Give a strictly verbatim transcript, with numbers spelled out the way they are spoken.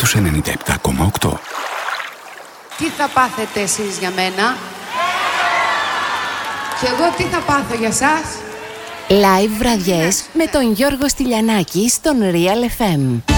Λαός ενενήντα επτά κόμμα οκτώ. Τι θα πάθετε εσείς για μένα? Και εγώ τι θα πάθω για σας? Live βραδιές με τον Γιώργο Στυλιανάκη στον Real εφ εμ.